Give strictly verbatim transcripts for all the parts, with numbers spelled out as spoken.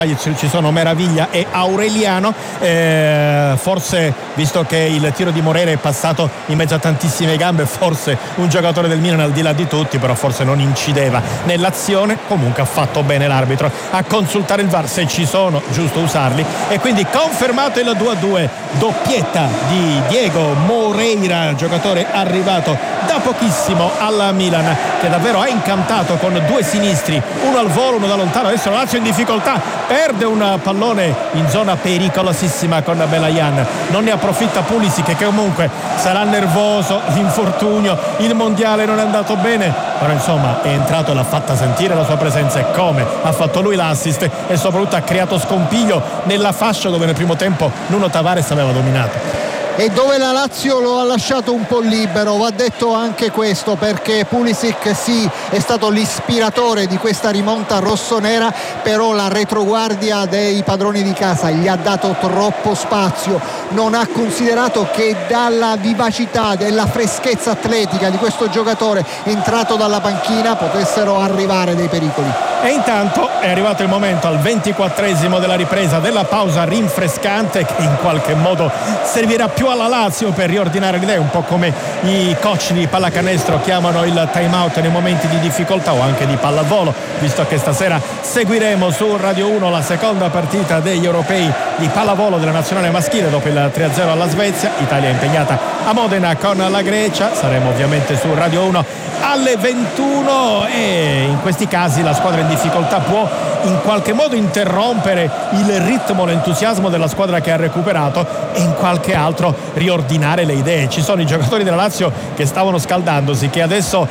ci sono Meraviglia e Aureliano. Eh, forse, visto che il tiro di Moreira è passato in mezzo a tantissime gambe, forse un giocatore del Milan al di là di tutti, però forse non incideva nell'azione. Comunque ha fatto bene l'arbitro a consultare il V A R, se ci sono giusto usarli, e quindi confermato il due a due, doppietta di Diego Moreira, giocatore arrivato da pochissimo alla Milan, che davvero ha incantato con due sinistri, uno al volo, uno da lontano. Adesso la Lazio in difficoltà, perde un pallone in zona pericolosissima con Belayan, non ne approfitta Pulisic, che comunque sarà nervoso, l'infortunio, il mondiale non è andato bene, però insomma è entrato e l'ha fatta sentire la sua presenza, e come ha fatto lui l'assist, e soprattutto ha creato scompiglio nella fascia dove nel primo tempo Nuno Tavares aveva dominato. E dove la Lazio lo ha lasciato un po' libero, va detto anche questo, perché Pulisic sì è stato l'ispiratore di questa rimonta rossonera, però la retroguardia dei padroni di casa gli ha dato troppo spazio, non ha considerato che dalla vivacità, della freschezza atletica di questo giocatore entrato dalla panchina potessero arrivare dei pericoli. E intanto è arrivato il momento, al ventiquattresimo della ripresa, della pausa rinfrescante, che in qualche modo servirà più alla Lazio per riordinare le idee, un po' come i coach di pallacanestro chiamano il time out nei momenti di difficoltà, o anche di pallavolo, visto che stasera seguiremo su Radio uno la seconda partita degli europei di pallavolo della nazionale maschile dopo il tre a zero alla Svezia. Italia impegnata a Modena con la Grecia, saremo ovviamente su Radio uno alle ventuno, e in questi casi la squadra in difficoltà può in qualche modo interrompere il ritmo, l'entusiasmo della squadra che ha recuperato, e in qualche altro riordinare le idee. Ci sono i giocatori della Lazio che stavano scaldandosi, che adesso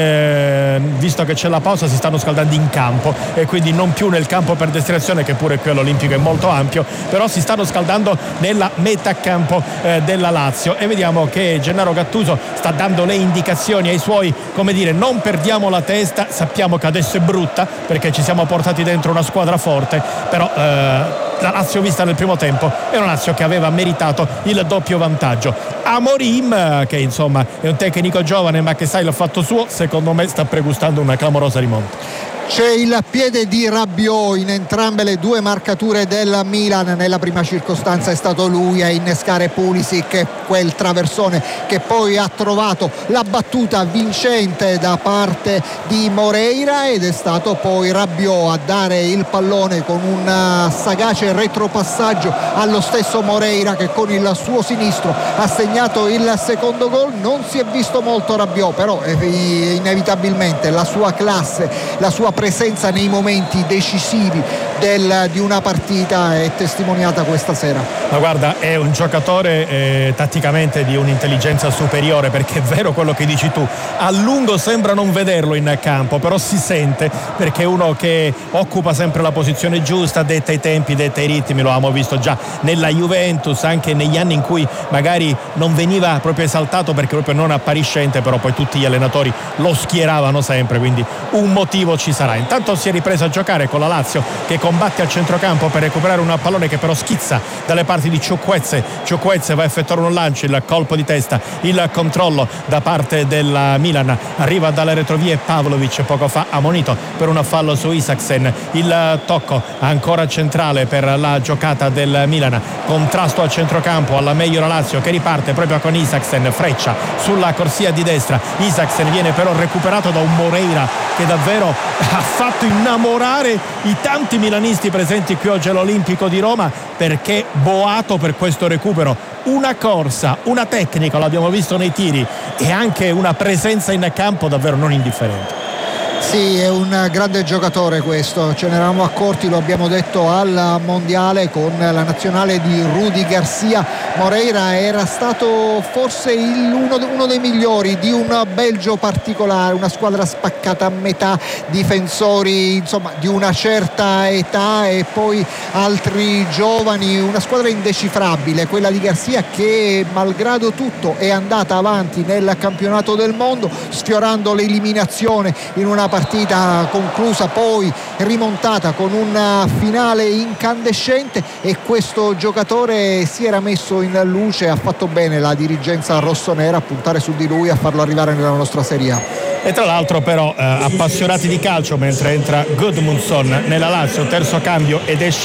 eh, visto che c'è la pausa si stanno scaldando in campo, e quindi non più nel campo per destinazione, che pure qui all'Olimpico è molto ampio, però si stanno scaldando nella metà campo eh, della Lazio, e vediamo che Gennaro Gattuso sta dando le indicazioni ai suoi, come dire, non perdiamo la testa, sappiamo che adesso è brutta perché ci siamo portati dentro una squadra forte, però eh, la Lazio vista nel primo tempo è una Lazio che aveva meritato il doppio vantaggio. Amorim, che insomma è un tecnico giovane ma che sa il fatto suo, secondo me sta pregustando una clamorosa rimonta. C'è il piede di Rabiot in entrambe le due marcature del Milan. Nella prima circostanza è stato lui a innescare Pulisic, quel traversone che poi ha trovato la battuta vincente da parte di Moreira, ed è stato poi Rabiot a dare il pallone con un sagace retropassaggio allo stesso Moreira, che con il suo sinistro ha segnato il secondo gol. Non si è visto molto Rabiot, però inevitabilmente la sua classe, la sua presenza nei momenti decisivi del, di una partita è testimoniata questa sera. Ma guarda, è un giocatore eh, tatticamente di un'intelligenza superiore, perché è vero quello che dici tu, a lungo sembra non vederlo in campo, però si sente, perché è uno che occupa sempre la posizione giusta, detta i tempi, detta i ritmi. Lo abbiamo visto già nella Juventus, anche negli anni in cui magari non veniva proprio esaltato perché proprio non appariscente, però poi tutti gli allenatori lo schieravano sempre, quindi un motivo ci sarà. Intanto si è ripreso a giocare con la Lazio, che combatte a centrocampo per recuperare un pallone che però schizza dalle parti di Ciukwueze. Ciukwueze va a effettuare un lancio, il colpo di testa, il controllo da parte del Milan, arriva dalle retrovie Pavlovic, poco fa ammonito per un fallo su Isaksen. Il tocco ancora centrale per la giocata del Milan, contrasto a centrocampo, alla meglio la Lazio che riparte proprio con Isaksen, freccia sulla corsia di destra. Isaksen viene però recuperato da un Moreira che davvero ha fatto innamorare i tanti milanisti presenti qui oggi all'Olimpico di Roma, perché boato per questo recupero. Una corsa, una tecnica, l'abbiamo visto nei tiri, e anche una presenza in campo davvero non indifferente. Sì, è un grande giocatore questo, ce ne eravamo accorti, lo abbiamo detto al mondiale con la nazionale di Rudy Garcia. Moreira era stato forse il, uno, uno dei migliori di un Belgio particolare, una squadra spaccata a metà, difensori insomma di una certa età e poi altri giovani, una squadra indecifrabile, quella di Garcia, che malgrado tutto è andata avanti nel campionato del mondo, sfiorando l'eliminazione in una partita conclusa poi rimontata con un finale incandescente, e questo giocatore si era messo in luce. Ha fatto bene la dirigenza rossonera a puntare su di lui, a farlo arrivare nella nostra Serie A. E tra l'altro però eh, appassionati di calcio, mentre entra Gudmundsson nella Lazio, terzo cambio, ed esce